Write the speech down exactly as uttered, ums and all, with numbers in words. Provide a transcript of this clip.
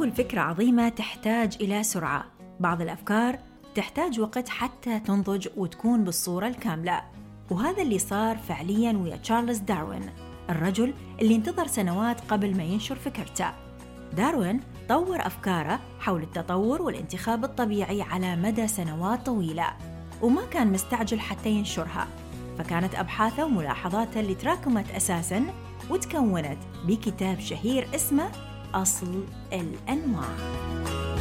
كل فكرة عظيمة تحتاج إلى سرعة، بعض الأفكار تحتاج وقت حتى تنضج وتكون بالصورة الكاملة، وهذا اللي صار فعلياً ويا تشارلز داروين، الرجل اللي انتظر سنوات قبل ما ينشر فكرته. داروين طور أفكاره حول التطور والانتخاب الطبيعي على مدى سنوات طويلة، وما كان مستعجل حتى ينشرها، فكانت أبحاثه وملاحظاته اللي تراكمت أساساً وتكونت بكتاب شهير اسمه أصل الأنواع.